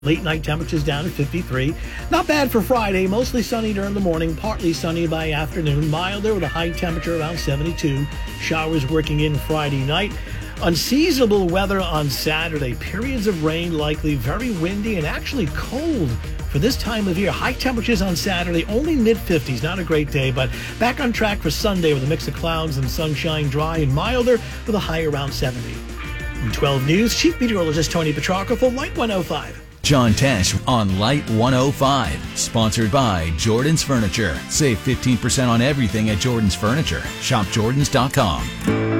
Late night temperatures down to 53. Not bad for Friday. Mostly sunny during the morning, partly sunny by afternoon. Milder with a high temperature around 72. Showers working in Friday night. Unseasonable weather on Saturday. Periods of rain likely, very windy and actually cold for this time of year. High temperatures on Saturday, only mid-50s. Not a great day, but back on track for Sunday with a mix of clouds and sunshine, dry and milder with a high around 70. In 12 News, Chief Meteorologist Tony Petrarca for Light 105. John Tesh on Light 105. Sponsored by Jordan's Furniture. Save 15% on everything at Jordan's Furniture. ShopJordans.com.